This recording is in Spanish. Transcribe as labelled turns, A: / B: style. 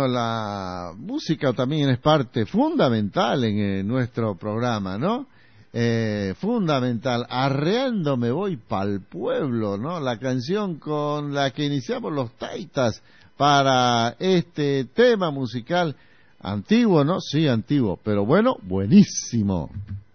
A: la música también es parte fundamental en nuestro programa, ¿no? Fundamental. Arreando me voy pa'l pueblo, ¿no? La canción con la que iniciamos los Taitas para este tema musical antiguo, ¿no? Sí, antiguo, pero bueno, buenísimo.